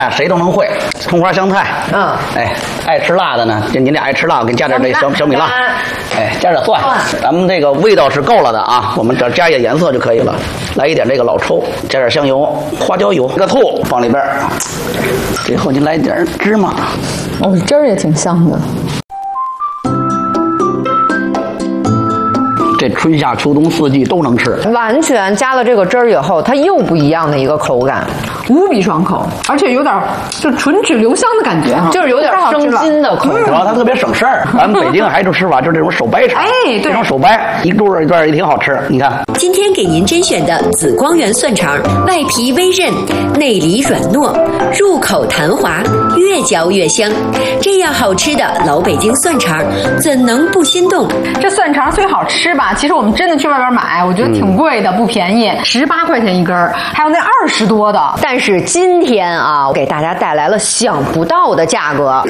谁都能会。葱花香菜，哎，爱吃辣的呢，就您俩爱吃辣，我给你加点这小米辣，哎，加点蒜，咱们这个味道是够了的啊，我们只要加一点颜色就可以了。来一点这个老抽，加点香油、花椒油，这个醋放里边，最后您来一点芝麻。 哦，汁儿也挺香的。 这春夏秋冬四季都能吃， 完全加了这个汁儿以后，它又不一样的一个口感， 无比爽口，而且有点就唇齿留香的感觉， 就是有点生津的口感。 主要它特别省事儿。咱们北京还有一种吃法，就是这种手掰肠，这种手掰一段一段也挺好吃。你看， 今天给您甄选的紫光园蒜肠，外皮微韧，内里软糯，入口弹滑，越嚼越香。这样好吃的老北京蒜肠，怎能不心动？ 这蒜肠虽好吃吧，其实我们真的去外边买，我觉得挺贵的，不便宜，18块钱一根，还有那20多的。 但是今天啊，我给大家带来了想不到的价格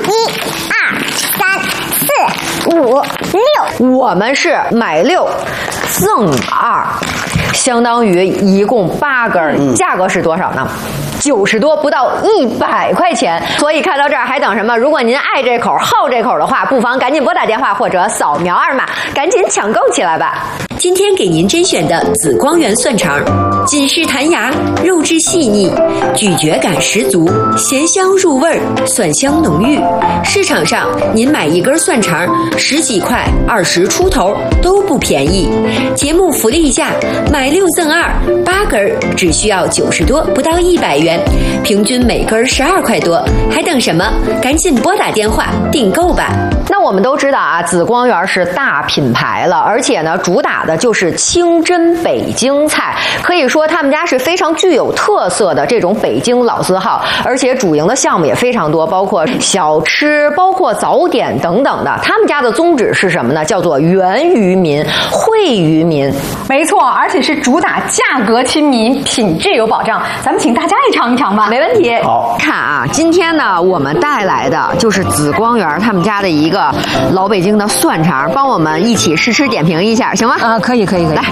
，1、2、3、4、5、6， 我们是买6赠2，相当于一共8根，价格是多少呢？90多，不到100块钱。所以看到这儿还等什么？如果您爱这口、好这口的话，不妨赶紧拨打电话或者扫描2码，赶紧抢购起来吧。 今天给您甄选的紫光园蒜肠，紧实弹牙，肉质细腻，咀嚼感十足，咸香入味，蒜香浓郁。市场上您买一根蒜肠10几块、20出头都不便宜。节目福利价，买6赠2，8根只需要90多，不到100元，平均每根12块多。还等什么？赶紧拨打电话订购吧。 那我们都知道啊，紫光园是大品牌了，而且呢，主打的就是清真北京菜，可以说他们家是非常具有特色的这种北京老字号，而且主营的项目也非常多，包括小吃、包括早点等等的。他们家的宗旨是什么呢？叫做源于民，惠于民。 没错，而且是主打价格亲民，品质有保障。咱们请大家也尝一尝吧。 没问题。 好， 看啊，今天呢，我们带来的就是紫光园他们家的一个老北京的蒜肠，帮我们一起试吃点评一下，行吗？ 啊，可以。 来。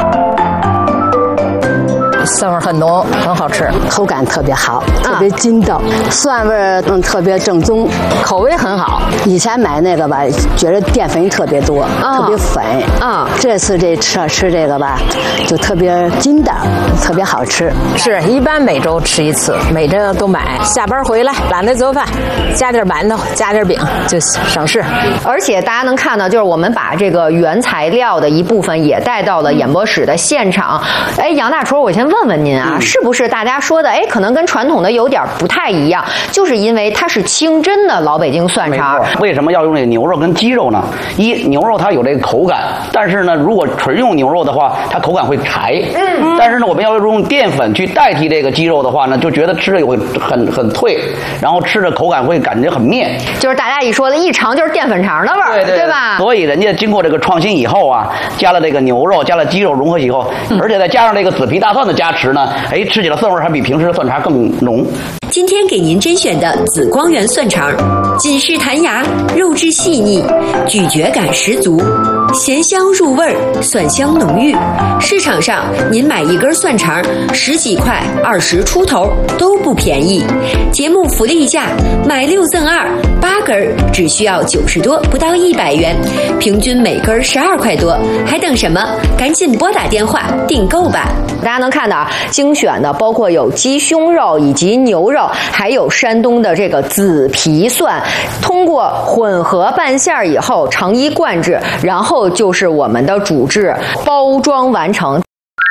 蒜味很浓，很好吃， 口感特别好，特别筋道，蒜味特别正宗， 口味很好。 以前买那个吧，觉得淀粉特别多，特别粉。这次吃这个吧，就特别筋道，特别好吃。 是一般每周吃一次，每周都买。下班回来懒得做饭，加点馒头，加点饼，就省事。 而且大家能看到，就是我们把这个原材料的一部分也带到了演播室的现场。哎，杨大厨，我先问问您啊，是不是大家说的可能跟传统的有点不太一样，就是因为它是清真的老北京蒜肠。 为什么要用这个牛肉跟鸡肉呢？牛肉它有这个口感，但是呢，如果纯用牛肉的话，它口感会柴。但是呢，我们要用淀粉去代替这个鸡肉的话呢，就觉得吃着会很脆，然后吃着口感会感觉很面。 就是大家一说的一尝就是淀粉肠的味儿，对吧？ 所以人家经过这个创新以后啊，加了这个牛肉，加了鸡肉融合以后，而且再加上这个紫皮大蒜的加持呢，吃起来蒜味还比平时的蒜肠更浓。 今天给您甄选的紫光园蒜肠，紧实弹牙，肉质细腻，咀嚼感十足，咸香入味，蒜香浓郁。市场上您买一根蒜肠10几块、20出头都不便宜。节目福利价，买6赠2，8根只需要90多，不到100元，平均每根12块多。还等什么？赶紧拨打电话订购吧。 大家能看到啊，精选的包括有鸡胸肉以及牛肉，还有山东的这个紫皮蒜，通过混合拌馅以后成一贯制，然后就是我们的主制包装完成。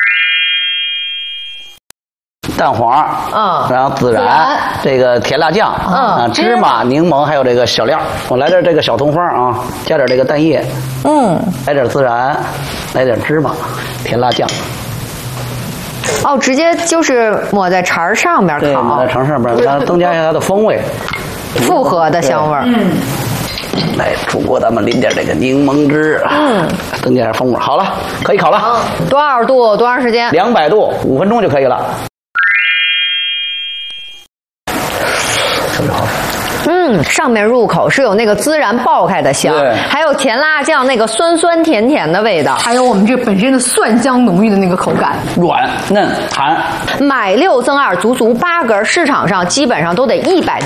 蛋黄，然后孜然，这个甜辣酱，芝麻、柠檬，还有这个小料。我来点这个小葱花啊，加点这个蛋液，来点孜然，来点芝麻，甜辣酱。 直接就是抹在肠上面烤， 对，抹在肠上面，它增加一下它的风味， 复合的香味儿。 来，出锅咱们淋点这个柠檬汁，增加点风味。好了，可以烤了。 多少度？多长时间 ？200度，5分钟就可以了。特别好吃。 上面入口是有那个孜然爆开的香，还有甜辣酱那个酸酸甜甜的味道， 还有我们这本身的蒜香浓郁的那个口感， 软嫩弹。 买6赠2，足足8根，市场上基本上都得100